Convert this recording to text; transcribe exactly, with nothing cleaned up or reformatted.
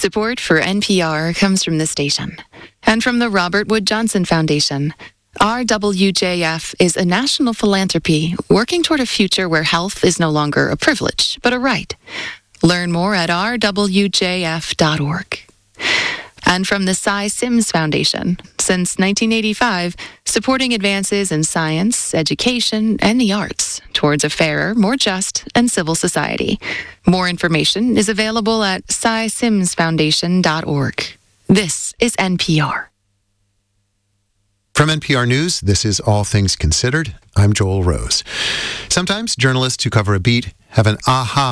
Support for N P R comes from the station and from the Robert Wood Johnson Foundation. R W J F is a national philanthropy working toward a future where health is no longer a privilege, but a right. Learn more at r w j f dot org. And from the Cy Sims Foundation, since nineteen eighty-five, supporting advances in science, education, and the arts towards a fairer, more just, and civil society. More information is available at cy sims foundation dot org. This is N P R. From N P R News, this is All Things Considered. I'm Joel Rose. Sometimes journalists who cover a beat have an aha